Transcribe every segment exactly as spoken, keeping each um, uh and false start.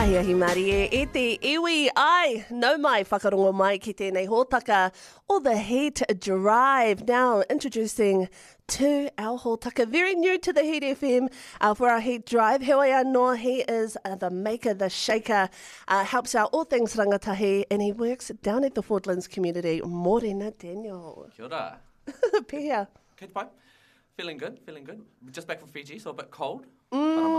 Ai ahi Māori e, e te iwi ai, nau mai whakarongo mai ki tēnei hōtaka o the Heat Drive. Now introducing to our hōtaka, very new to the Heat F M uh, for our Heat Drive. Heoi anō, he is uh, the maker, the shaker, uh, helps out all things rangatahi, and he works down at the Fordlands community. Morena Daniel. Kia ora. Pia. Kate pai. Feeling good, feeling good. Just back from Fiji, so a bit cold, Mm. but I'm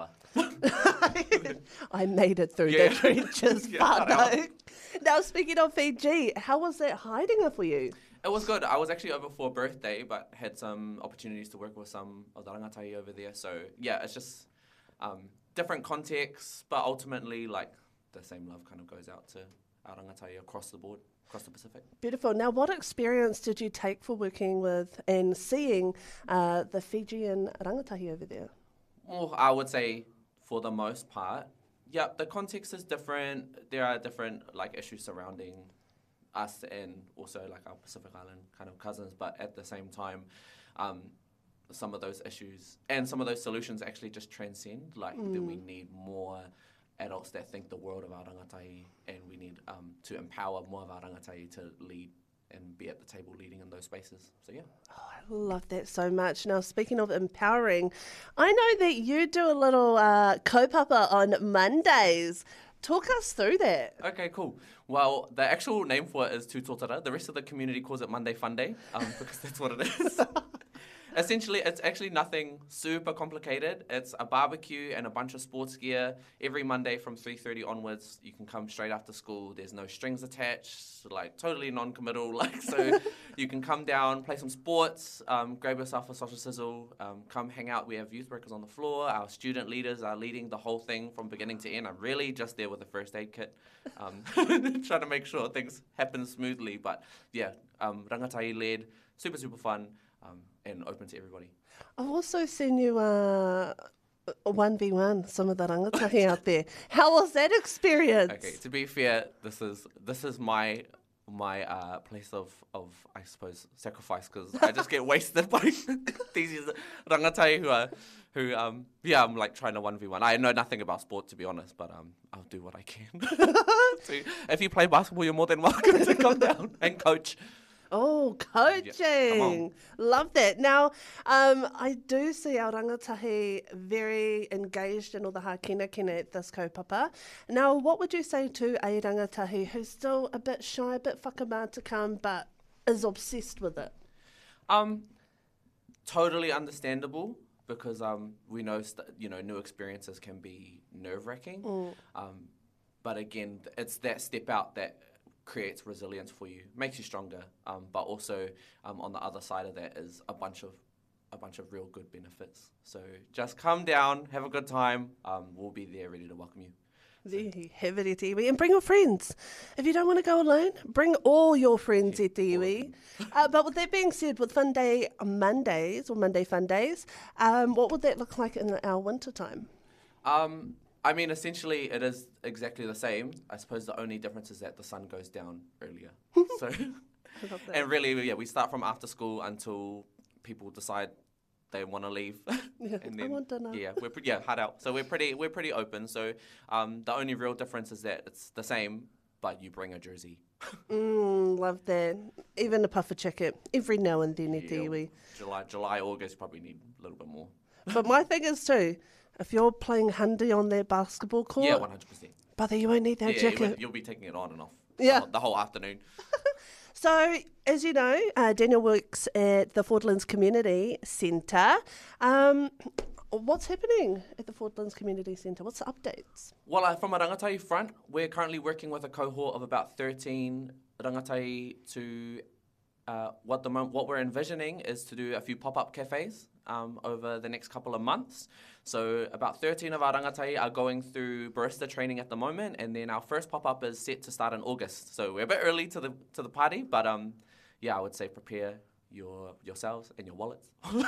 a survivor. I made it through Yeah. the trenches, Yeah, whānau. Now, speaking of Fiji, how was that hiding for you? It was good. I was actually over for a birthday, but had some opportunities to work with some of the rangatahi over there. So yeah, it's just um, different contexts, but ultimately like the same love kind of goes out to our rangatahi across the board, across the Pacific. Beautiful. Now, what experience did you take for working with and seeing uh, the Fijian rangatahi over there? Well, I would say for the most part, yeah, the context is different. There are different like issues surrounding us and also like our Pacific Island kind of cousins, but at the same time, um, some of those issues and some of those solutions actually just transcend, like Mm. that we need more adults that think the world of our rangatahi, and we need um, to empower more of our rangatahi to lead and be at the table leading in those spaces. So yeah. Oh, I love that so much. Now, speaking of empowering, I know that you do a little uh, kaupapa on Mondays. Talk us through that. Okay, cool. Well, the actual name for it is Tūtotara. The rest of the community calls it Monday Fun Day, um, because that's what it is. Essentially, it's actually nothing super complicated. It's a barbecue and a bunch of sports gear. Every Monday from three thirty onwards, you can come straight after school. There's no strings attached, like totally non-committal. Like so, you can come down, play some sports, um, grab yourself a sausage sizzle, um, come hang out. We have youth workers on the floor. Our student leaders are leading the whole thing from beginning to end. I'm really just there with a first aid kit, um, trying to make sure things happen smoothly. But yeah, um, rangatahi led, super, super fun. Um, and open to everybody. I've also seen you uh, one v one some of the rangatahi out there. How was that experience? Okay, to be fair, this is this is my my uh, place of, of I suppose sacrifice, because I just get wasted by these rangatahi who are who um yeah I'm like trying to one v one. I know nothing about sport, to be honest, but um I'll do what I can. So if you play basketball, you're more than welcome to come down and coach. Oh, coaching. Yeah, Love that. Now, um, I do see our rangatahi very engaged in all the hākina kina at this kaupapa. Now, what would you say to a rangatahi who's still a bit shy, a bit whakamātakam, but is obsessed with it? Um, totally understandable, because um, we know st- you know new experiences can be nerve-wracking. Mm. Um, but again, it's that step out that creates resilience for you, makes you stronger, um, but also um, on the other side of that is a bunch of a bunch of real good benefits. So just come down, have a good time. Um, we'll be there ready to welcome you. There, have it e te iwi. And bring your friends. If you don't want to go alone, bring all your friends e te iwi. Uh, but with that being said, with Fun Day Mondays, or Monday Fun Days, um, what would that look like in our winter time? Um, I mean, essentially, it is exactly the same. I suppose the only difference is that the sun goes down earlier. So, I love that. and really, yeah, we start from after school until people decide they want to leave. Yeah, and I want dinner. Yeah, we're pre- yeah hard out. So we're pretty we're pretty open. So um, the only real difference is that it's the same, but you bring a jersey. Mm, love that. Even a puffer jacket every now and then e te Yeah, iwi. July, July, August probably need a little bit more. But my thing is too, if you're playing hundy on that basketball court, Yeah, one hundred percent. brother, you won't need that Yeah, you jacket. won't- you'll be taking it on and off. Yeah. the whole, the whole afternoon. So, as you know, uh, Daniel works at the Fordlands Community Centre. Um, what's happening at the Fordlands Community Centre? What's the updates? Well, uh, from a rangatahi front, we're currently working with a cohort of about thirteen rangatahi to uh, what the mo- what we're envisioning is to do a few pop-up cafes um, over the next couple of months. So about thirteen of our rangatahi are going through barista training at the moment, and then our first pop-up is set to start in August. So we're a bit early to the to the party, but um, yeah, I would say prepare your yourselves and your wallets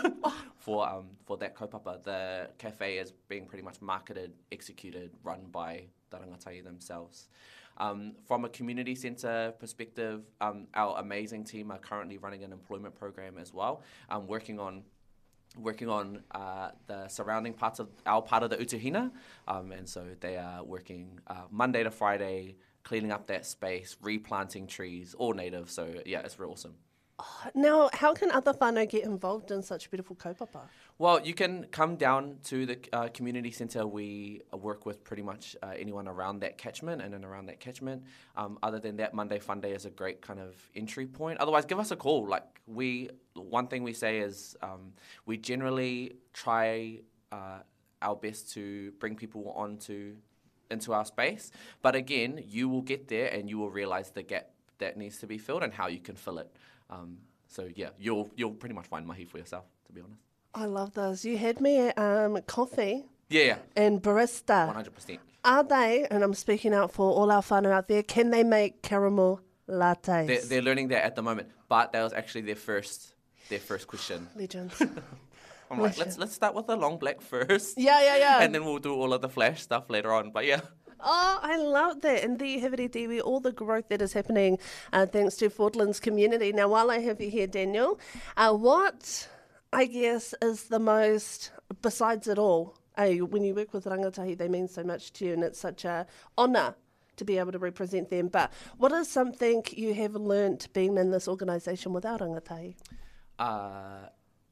for um for that kaupapa. The cafe is being pretty much marketed, executed, run by the rangatahi themselves. Um, from a community centre perspective, um, our amazing team are currently running an employment program as well, um, working on working on uh, the surrounding parts of our part of the Utuhina. Um, and so they are working uh, Monday to Friday, cleaning up that space, replanting trees, all native. So yeah, it's real awesome. Now, how can other whānau get involved in such a beautiful kaupapa? Well, you can come down to the uh, community centre. We work with pretty much uh, anyone around that catchment and then around that catchment. Um, other than that, Monday Fun Day is a great kind of entry point. Otherwise, give us a call. Like we, one thing we say is um, we generally try uh, our best to bring people onto into our space. But again, you will get there and you will realise the gap that needs to be filled and how you can fill it. Um, so yeah, you'll you'll pretty much find mahi for yourself, to be honest. I love this. You had me at um, coffee Yeah, yeah, and barista. one hundred percent. Are they, and I'm speaking out for all our whānau out there, can they make caramel lattes? They're, they're learning that at the moment, but that was actually their first their first question. Legends. I'm like, let's let's start with the long black first. Yeah, yeah, yeah. And then we'll do all of the flash stuff later on. But yeah. Oh, I love that. And there you have it, Iwi, all the growth that is happening uh, thanks to Fordlands community. Now, while I have you here, Daniel, uh, what, I guess, is the most, besides it all, uh, when you work with rangatahi, they mean so much to you, and it's such a honour to be able to represent them. But what is something you have learnt being in this organisation with our rangatahi? Uh,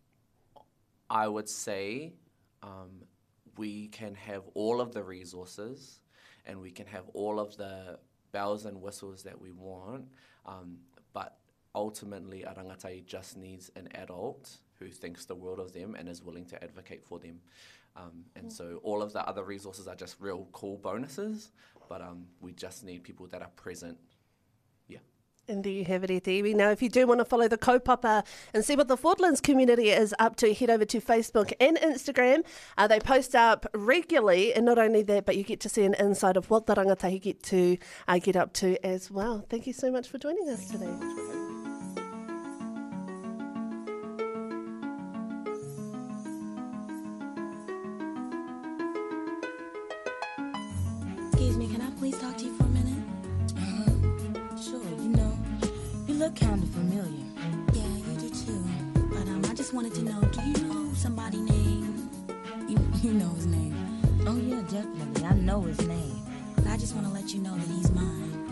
I would say um, we can have all of the resources and we can have all of the bells and whistles that we want, um, but ultimately a rangatahi just needs an adult who thinks the world of them and is willing to advocate for them. Um, and mm. so all of the other resources are just real cool bonuses, but um, we just need people that are present. Yeah. And there you have it, Iwi. Now, if you do want to follow the kaupapa and see what the Fordlands community is up to, head over to Facebook and Instagram. Uh, they post up regularly, and not only that, but you get to see an insight of what the rangatahi get to uh, get up to as well. Thank you so much for joining us today. Excuse me, can I please talk to you for a minute? Sure, you know, you look kind of familiar. Yeah, you do too. But um, I just wanted to know, do you know somebody named... You, you know his name. Oh, yeah, definitely. I know his name. But I just want to let you know that he's mine.